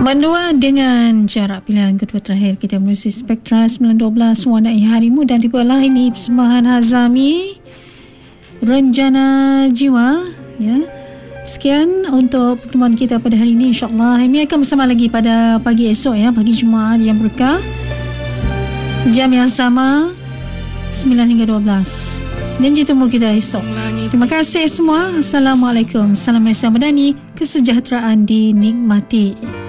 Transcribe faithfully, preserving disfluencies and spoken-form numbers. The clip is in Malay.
Bandua dengan jarak pilihan kedua terakhir kita menerusi Spektra sembilan dua belas Warnai Harimu, dan tibalah ini persembahan Hazami Renjana Jiwa ya. Sekian untuk pertemuan kita pada hari ini. InsyaAllah kami akan bersama lagi pada pagi esok ya, pagi Jumaat yang berkah, jam yang sama sembilan hingga dua belas. Janji temu kita esok. Terima kasih semua. Assalamualaikum. Salam Malaysia Madani. Kesejahteraan dinikmati.